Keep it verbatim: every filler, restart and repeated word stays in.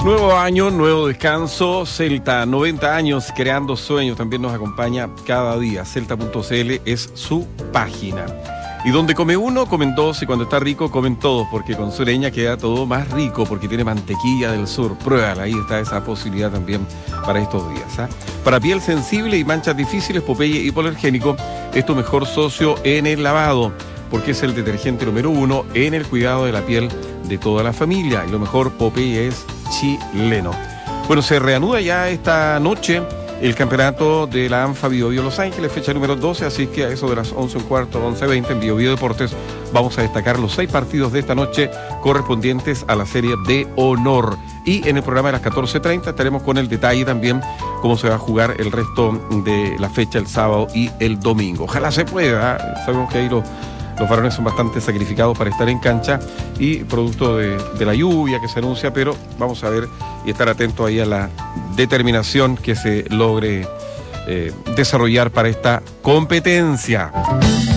Nuevo año, nuevo descanso. Celta, noventa años creando sueños, también nos acompaña cada día. Celta punto c l es su página. Y donde come uno, comen dos, y cuando está rico, comen todos, porque con Sureña queda todo más rico, porque tiene mantequilla del sur. Pruébala, ahí está esa posibilidad también para estos días. ¿eh? Para piel sensible y manchas difíciles, Popeye Hipoalergénico es tu mejor socio en el lavado, porque es el detergente número uno en el cuidado de la piel de toda la familia. Y lo mejor, Popeye es chileno. Bueno, se reanuda ya esta noche el campeonato de la ANFA Bio Bio Los Ángeles, fecha número doce, así que a eso de las once y cuarto, once veinte en Bio Bio Deportes vamos a destacar los seis partidos de esta noche correspondientes a la serie de honor. Y en el programa de las catorce treinta estaremos con el detalle también cómo se va a jugar el resto de la fecha el sábado y el domingo. Ojalá se pueda, ¿eh? Sabemos que ahí los, los varones son bastante sacrificados para estar en cancha y producto de, de la lluvia que se anuncia, pero vamos a ver y estar atentos ahí a la determinación que se logre eh, desarrollar para esta competencia.